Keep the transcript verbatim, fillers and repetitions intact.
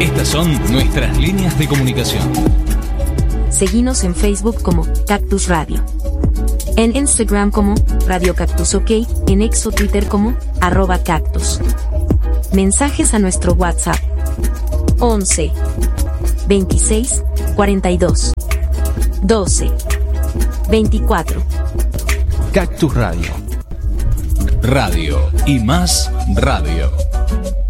Estas son nuestras líneas de comunicación. Seguinos en Facebook como Cactus Radio. En Instagram como Radio Cactus OK, en ex o Twitter como arroba cactus. Mensajes a nuestro WhatsApp once veintiséis cuarenta y dos doce veinticuatro. Cactus Radio. Radio y más radio.